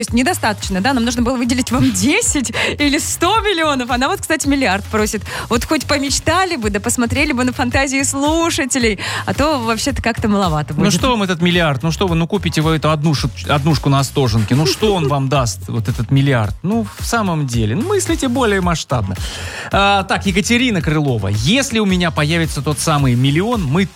есть недостаточно, да? Нам нужно было выделить вам 10 или 100 миллионов. Она вот, кстати, миллиард просит. Вот хоть помечтали бы, да посмотрели бы на фантазии слушателей. А то вообще-то как-то маловато будет. Ну что вам этот миллиард? Ну что вы, купите вы эту однушку на Остоженке. Ну что он вам даст, вот этот миллиард? Ну, в самом деле, мыслите более масштабно. Так, Екатерина Крылова. Если у меня появится тот самый миллион, мы